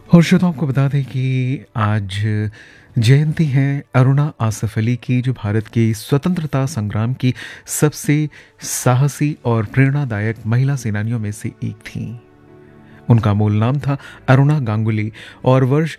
और श्रोताओं को बता दें कि आज जयंती है अरुणा आसफ अली की, जो भारत के स्वतंत्रता संग्राम की सबसे साहसी और प्रेरणादायक महिला सेनानियों में से एक थीं। उनका मूल नाम था अरुणा गांगुली और वर्ष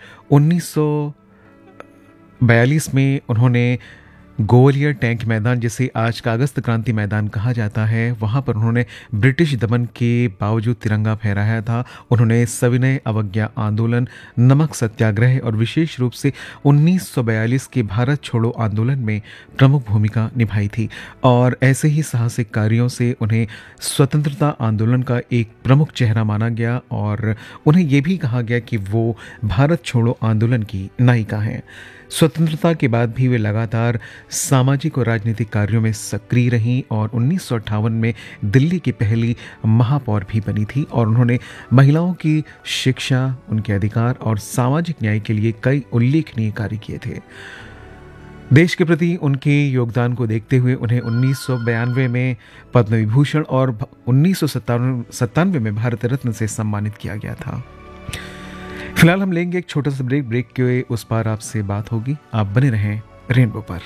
1942 में उन्होंने ग्वालियर टैंक मैदान, जिसे आज का अगस्त क्रांति मैदान कहा जाता है, वहां पर उन्होंने ब्रिटिश दमन के बावजूद तिरंगा फहराया था। उन्होंने सविनय अवज्ञा आंदोलन, नमक सत्याग्रह और विशेष रूप से 1942 के भारत छोड़ो आंदोलन में प्रमुख भूमिका निभाई थी और ऐसे ही साहसिक कार्यों से उन्हें स्वतंत्रता आंदोलन का एक प्रमुख चेहरा माना गया और उन्हें यह भी कहा गया कि वो भारत छोड़ो आंदोलन की नायिका हैं। स्वतंत्रता के बाद भी वे लगातार सामाजिक और राजनीतिक कार्यों में सक्रिय रहीं और 1958 में दिल्ली की पहली महापौर भी बनी थी और उन्होंने महिलाओं की शिक्षा, उनके अधिकार और सामाजिक न्याय के लिए कई उल्लेखनीय कार्य किए थे। देश के प्रति उनके योगदान को देखते हुए उन्हें 1992 में पद्म विभूषण और 1997 में भारत रत्न से सम्मानित किया गया था। फिलहाल हम लेंगे एक छोटा सा ब्रेक के उस पार आपसे बात होगी। आप बने रहें रेनबो पर।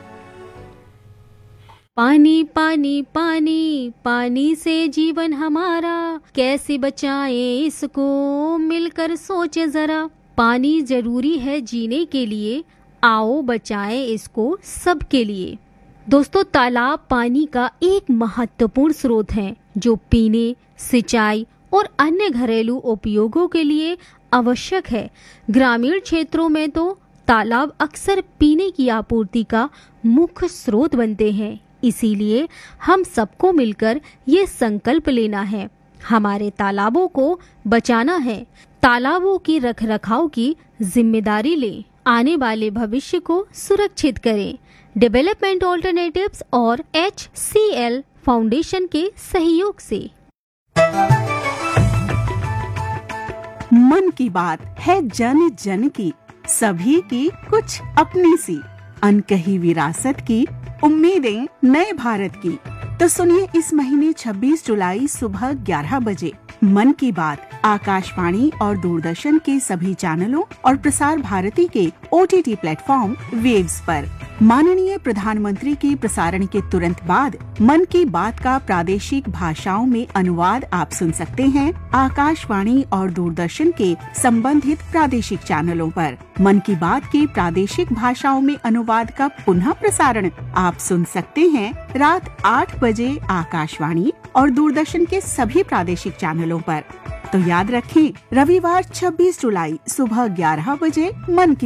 पानी पानी पानी पानी से जीवन हमारा, कैसे बचाएं इसको मिलकर सोचे जरा। पानी जरूरी है जीने के लिए, आओ बचाएं इसको सबके लिए। दोस्तों, तालाब पानी का एक महत्वपूर्ण स्रोत है जो पीने, सिंचाई और अन्य घरेलू उपयोगों के लिए आवश्यक है। ग्रामीण क्षेत्रों में तो तालाब अक्सर पीने की आपूर्ति का मुख्य स्रोत बनते हैं। इसीलिए हम सबको मिलकर ये संकल्प लेना है, हमारे तालाबों को बचाना है। तालाबों की रखरखाव की जिम्मेदारी लें, आने वाले भविष्य को सुरक्षित करें। डेवलपमेंट ऑल्टरनेटिव्स और HCL फाउंडेशन के सहयोग से। मन की बात है जन जन की, सभी की कुछ अपनी सी, अनकही विरासत की, उम्मीदें नए भारत की। तो सुनिए इस महीने 26 जुलाई सुबह 11 बजे मन की बात आकाशवाणी और दूरदर्शन के सभी चैनलों और प्रसार भारती के OTT प्लेटफॉर्म वेव्स पर। माननीय प्रधानमंत्री के प्रसारण के तुरंत बाद मन की बात का प्रादेशिक भाषाओं में अनुवाद आप सुन सकते हैं आकाशवाणी और दूरदर्शन के संबंधित प्रादेशिक चैनलों पर। मन की बात के प्रादेशिक भाषाओं में अनुवाद का पुनः प्रसारण आप सुन सकते हैं रात 8 बजे आकाशवाणी और दूरदर्शन के सभी प्रादेशिक चैनलों पर। तो याद रखें, रविवार 26 जुलाई सुबह 11 बजे मन की